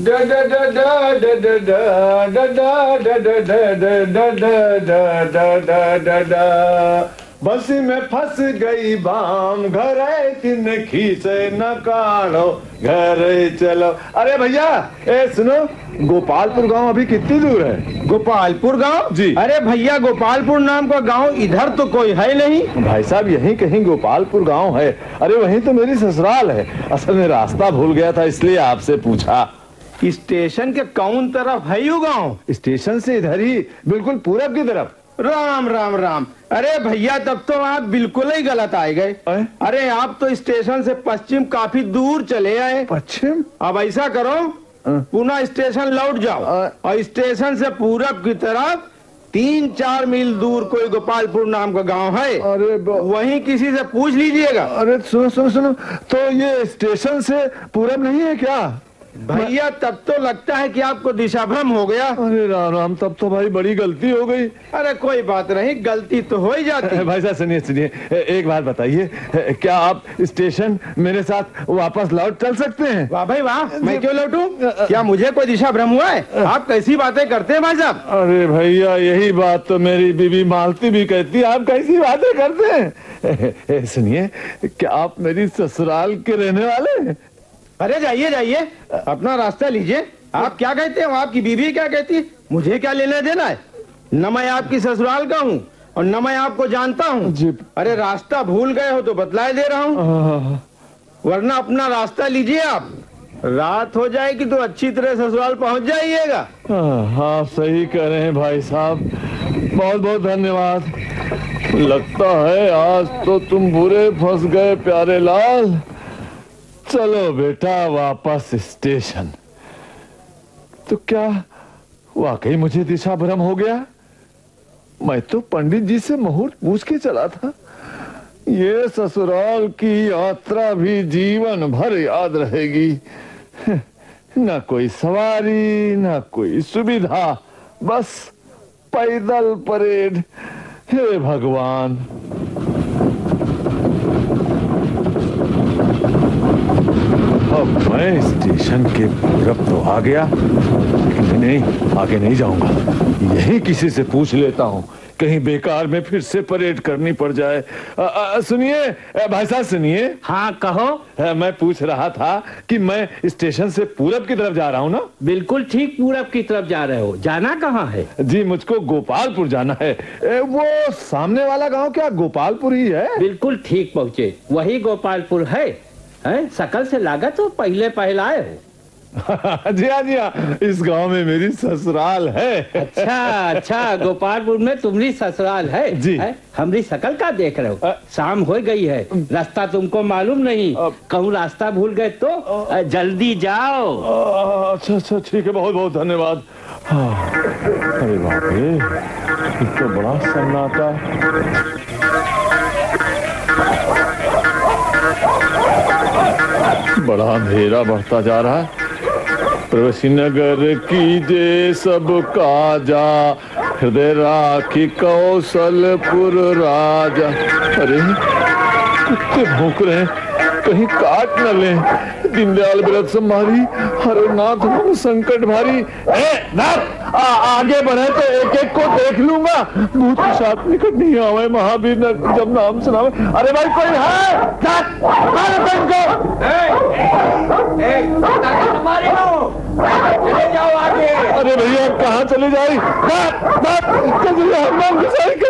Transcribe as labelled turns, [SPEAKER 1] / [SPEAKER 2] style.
[SPEAKER 1] बस में फंस गई बाम घर तीन खींचे न काढ़ो घर चलो। अरे भैया ए सुनो, गोपालपुर गांव अभी कितनी दूर है?
[SPEAKER 2] गोपालपुर गांव
[SPEAKER 1] जी।
[SPEAKER 2] अरे भैया गोपालपुर नाम का गांव इधर तो कोई है नहीं।
[SPEAKER 1] भाई साहब यहीं कहीं गोपालपुर गांव है। अरे वहीं तो मेरी ससुराल है। असल में रास्ता भूल गया था इसलिए आपसे पूछा।
[SPEAKER 2] स्टेशन के कौन तरफ है यू गांव?
[SPEAKER 1] स्टेशन से इधर ही, बिल्कुल पूरब की तरफ।
[SPEAKER 2] राम राम राम। अरे भैया तब तो आप बिल्कुल ही गलत आए गए। अरे आप तो स्टेशन से पश्चिम काफी दूर चले आए।
[SPEAKER 1] पश्चिम?
[SPEAKER 2] अब ऐसा करो, पुनः स्टेशन लौट जाओ और स्टेशन से पूरब की तरफ 3-4 मील दूर कोई गोपालपुर नाम का गांव है।
[SPEAKER 1] अरे
[SPEAKER 2] वहीं किसी से पूछ लीजिएगा।
[SPEAKER 1] अरे सुनो सुनो सुनो, तो ये स्टेशन से पूरब नहीं है क्या?
[SPEAKER 2] भैया तब तो लगता है कि आपको दिशा भ्रम हो गया।
[SPEAKER 1] अरे राम राम, तब तो भाई बड़ी गलती हो गई।
[SPEAKER 2] अरे कोई बात नहीं, गलती तो हो ही जाती है।
[SPEAKER 1] भाई साहब सुनिए सुनिए, एक बात बताइए, क्या आप स्टेशन मेरे साथ वापस लौट चल सकते हैं?
[SPEAKER 2] वाह भाई वाह, मैं क्यों लौटूं? क्या मुझे कोई दिशा भ्रम हुआ है? आप कैसी बातें करते हैं भाई साहब?
[SPEAKER 1] अरे भैया यही बात तो मेरी बीवी मालती भी कहती है, आप कैसी बातें करते हैं? सुनिए, क्या आप मेरी ससुराल के रहने वाले हैं?
[SPEAKER 2] अरे जाइए जाइए, अपना रास्ता लीजिए। आप क्या कहते हैं, आपकी बीवी क्या कहती है, मुझे क्या लेना देना है? न मैं आपकी ससुराल का हूँ और न मैं आपको जानता हूँ। अरे रास्ता भूल गए हो तो बतलाए दे रहा हूँ, वरना अपना रास्ता लीजिए। आप रात हो जाएगी तो अच्छी तरह ससुराल पहुँच जाइएगा।
[SPEAKER 1] हाँ सही कह रहे हैं भाई साहब, बहुत बहुत धन्यवाद। लगता है आज तो तुम बुरे फंस गए प्यारे लाल। चलो बेटा वापस स्टेशन। तो क्या वाकई मुझे दिशा भ्रम हो गया? मैं तो पंडित जी से मुहूर्त पूछ के चला था। ये ससुराल की यात्रा भी जीवन भर याद रहेगी। न कोई सवारी न कोई सुविधा, बस पैदल परेड। हे भगवान। अब मैं स्टेशन के पूरब तो आ गया, लेकिन नहीं आगे नहीं जाऊंगा। यहीं किसी से पूछ लेता हूँ, कहीं बेकार में फिर से परेड करनी पड़ जाए। सुनिए भाई साहब सुनिए।
[SPEAKER 2] हाँ कहो।
[SPEAKER 1] मैं पूछ रहा था कि मैं स्टेशन से पूरब की तरफ जा रहा हूँ ना?
[SPEAKER 2] बिल्कुल ठीक पूरब की तरफ जा रहे हो। जाना कहाँ है?
[SPEAKER 1] जी मुझको गोपालपुर जाना है। वो सामने वाला गांव क्या गोपालपुर ही है?
[SPEAKER 3] बिल्कुल ठीक पहुँचे, वही गोपालपुर है। शकल से लागत तो पहले पहलाए हो।
[SPEAKER 1] जी हाँ, इस गांव में मेरी ससुराल है।
[SPEAKER 3] अच्छा गोपालपुर में तुम्हारी ससुराल है
[SPEAKER 1] जी।
[SPEAKER 3] हमारी शकल का देख रहे हो? शाम हो गई है, रास्ता तुमको मालूम नहीं, कहूँ रास्ता भूल गए तो जल्दी जाओ।
[SPEAKER 1] अच्छा ठीक है, बहुत बहुत धन्यवाद। अरे बाप रे, तो बड़ा सन्नाटा। बड़ा अंधेरा बढ़ता जा रहा है। प्रवेशी नगर कीजे सब काजा, हृदय राखी कौशलपुर राजा। अरे कुत्ते भौंक रहे हैं, कहीं काट न लें। दीनदयाल व्रत संभारी, हरे नाथ संकट भारी। नाथ आगे बढ़े तो एक एक को देख लूंगा, भूत साथ निकट नहीं आवे, महावीर जब नाम सुनावे। अरे भाई कोई है? चले जाओ आगे। अरे भैया कहाँ चले जाए?